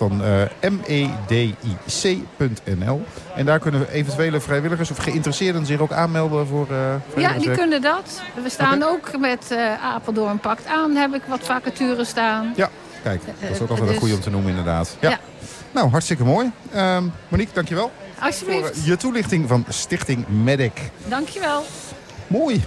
dan medic.nl. En daar kunnen eventuele vrijwilligers of geïnteresseerden zich ook aanmelden voor Ja, die kunnen dat. We staan ook met Apeldoorn Pakt Aan, heb ik wat vacatures staan. Ja, kijk, dat is ook altijd een goede om te noemen inderdaad. Ja. Nou, hartstikke mooi. Monique, dankjewel. Alsjeblieft. Voor je toelichting van Stichting Medic. Dankjewel. Mooi.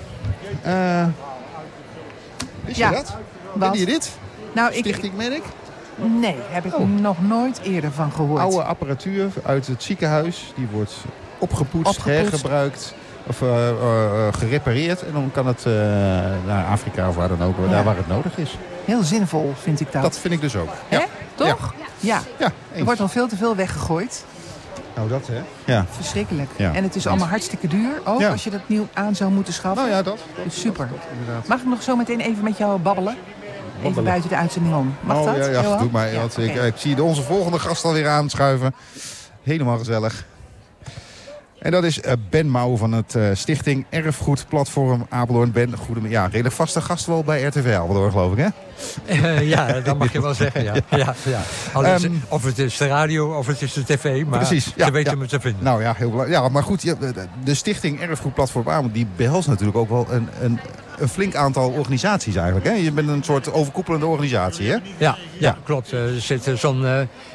Wist je dat? Ken je dit? Nou, Stichting Medic? Nee, heb ik nog nooit eerder van gehoord. Oude apparatuur uit het ziekenhuis. Die wordt opgepoetst. Hergebruikt. Of gerepareerd. En dan kan het naar Afrika of waar dan ook. Daar waar het nodig is. Heel zinvol vind ik dat. Dat vind ik dus ook. Ja. Hè? Toch? Ja. Er wordt al veel te veel weggegooid. Nou, dat hè? Ja. Verschrikkelijk. Ja. En het is allemaal hartstikke duur. Ook als je dat nieuw aan zou moeten schaffen. Nou ja, dat super. Dat, inderdaad. Mag ik nog zo meteen even met jou babbelen? Even buiten de uitzending om. Mag dat? Ja, doe maar. Ja, ik zie onze volgende gast alweer aanschuiven. Helemaal gezellig. En dat is Ben Mouw van het Stichting Erfgoed Platform Apeldoorn. Ben, redelijk vaste gast wel bij RTV Apeldoorn, geloof ik, hè? Ja, dat mag je wel zeggen, ja. Alleen, of het is de radio of het is de tv, maar precies, ze weten me te vinden. Nou ja, heel belangrijk. Ja, maar goed, de Stichting Erfgoed Platform Apeldoorn, die behelst natuurlijk ook wel een flink aantal organisaties eigenlijk, hè? Je bent een soort overkoepelende organisatie, hè? Ja, klopt. Er zitten zo'n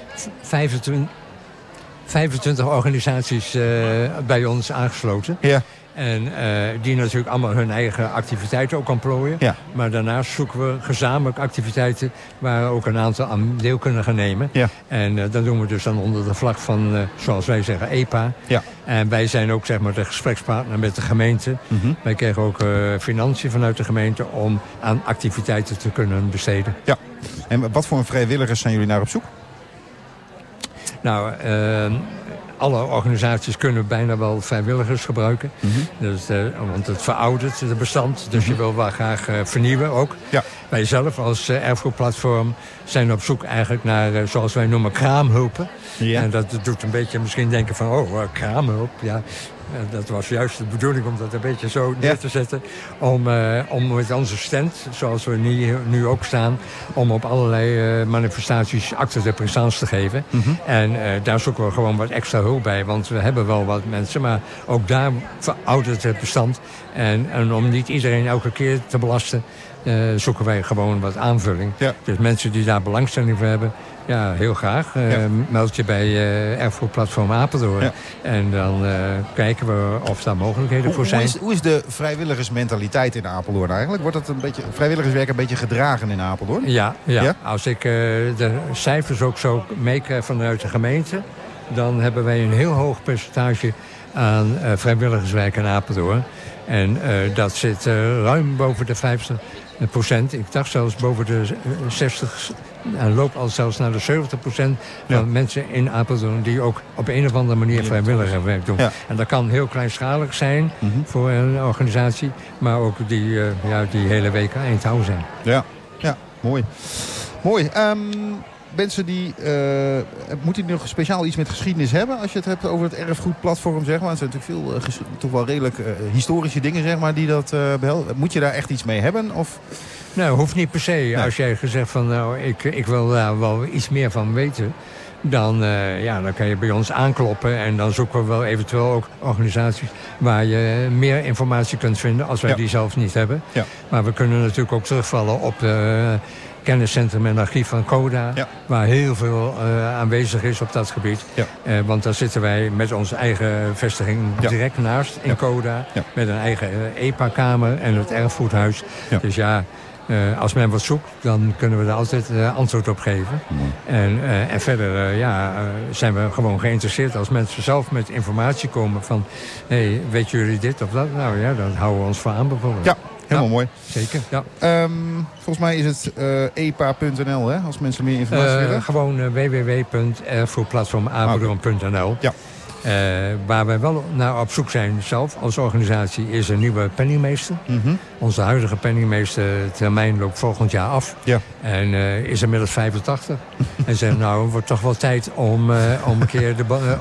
25 organisaties bij ons aangesloten. Ja. En die natuurlijk allemaal hun eigen activiteiten ook ontplooien. Ja. Maar daarnaast zoeken we gezamenlijk activiteiten waar ook een aantal aan deel kunnen gaan nemen. Ja. En dat doen we dus dan onder de vlag van, zoals wij zeggen, EPA. Ja. En wij zijn ook zeg maar de gesprekspartner met de gemeente. Mm-hmm. Wij krijgen ook financiën vanuit de gemeente om aan activiteiten te kunnen besteden. Ja. En wat voor vrijwilligers zijn jullie naar op zoek? Nou, alle organisaties kunnen bijna wel vrijwilligers gebruiken. Mm-hmm. Dus, want het veroudert, het bestand. Dus je wil wel graag vernieuwen ook. Ja. Wij zelf als erfgoedplatform zijn op zoek eigenlijk naar, zoals wij noemen, kraamhulpen. Ja. En dat doet een beetje misschien denken van, kraamhulp, ja. Dat was juist de bedoeling om dat een beetje zo neer te zetten. Om met onze stand, zoals we nu ook staan, om op allerlei manifestaties acte de présence te geven. Mm-hmm. En daar zoeken we gewoon wat extra hulp bij. Want we hebben wel wat mensen, maar ook daar veroudert het bestand. En om niet iedereen elke keer te belasten, zoeken wij gewoon wat aanvulling. Ja. Dus mensen die daar belangstelling voor hebben, ja, heel graag. Meld je bij Erfgoedplatform Apeldoorn. Ja. En dan kijken we of daar mogelijkheden voor zijn. Hoe is de vrijwilligersmentaliteit in Apeldoorn eigenlijk? Wordt dat vrijwilligerswerk een beetje gedragen in Apeldoorn? Ja? Als ik de cijfers ook zo meekrijg vanuit de gemeente, dan hebben wij een heel hoog percentage aan vrijwilligerswerk in Apeldoorn. En dat zit ruim boven de 50%. Ik dacht zelfs boven de 60%. En loopt al zelfs naar de 70% van mensen in Apeldoorn die ook op een of andere manier vrijwilligerswerk doen. Ja. En dat kan heel kleinschalig zijn voor een organisatie, maar ook die hele week Eindhoven zijn. Ja, mooi. Mensen die... moet je nog speciaal iets met geschiedenis hebben als je het hebt over het erfgoedplatform, zeg maar? Het zijn natuurlijk veel toch wel redelijk historische dingen, zeg maar, die dat behelpen. Moet je daar echt iets mee hebben? Of? Nou, hoeft niet per se. Nee. Als jij gezegd van, ik wil daar wel iets meer van weten, dan kan je bij ons aankloppen. En dan zoeken we wel eventueel ook organisaties waar je meer informatie kunt vinden als wij die zelf niet hebben. Ja. Maar we kunnen natuurlijk ook terugvallen op kenniscentrum en archief van CODA, waar heel veel aanwezig is op dat gebied. Ja. Want daar zitten wij met onze eigen vestiging direct naast in CODA, met een eigen EPA-kamer en het erfgoedhuis. Ja. Dus als men wat zoekt, dan kunnen we daar altijd antwoord op geven. En verder zijn we gewoon geïnteresseerd als mensen zelf met informatie komen van, hey, weet jullie dit of dat? Nou ja, dan houden we ons voor aan bijvoorbeeld. Ja. Helemaal mooi. Zeker, ja. Volgens mij is het epa.nl, hè, als mensen meer informatie willen. Gewoon www.erfgoedplatformapeldoorn.nl. Ja. Waar wij wel naar op zoek zijn zelf als organisatie is een nieuwe penningmeester. Mm-hmm. Onze huidige penningmeester termijn loopt volgend jaar af. Ja. En is inmiddels 85. En zegt, nou, het wordt toch wel tijd om een keer